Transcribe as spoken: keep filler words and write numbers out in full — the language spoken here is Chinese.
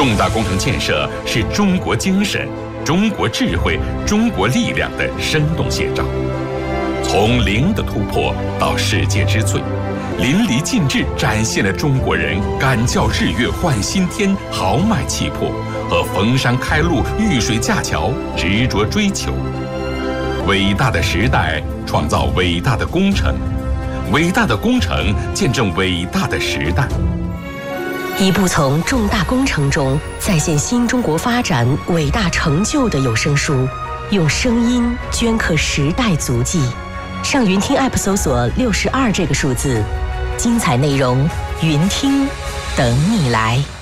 重大工程建设是中国精神、中国智慧、中国力量的生动写照。从零的突破到世界之最，淋漓尽致展现了中国人敢叫日月换新天豪迈气魄和逢山开路遇水架桥执着追求。伟大的时代创造伟大的工程，伟大的工程见证伟大的时代。 一部从重大工程中再现新中国发展伟大成就的有声书，用声音镌刻时代足迹。上云听 App 搜索六十二这个数字，精彩内容云听等你来。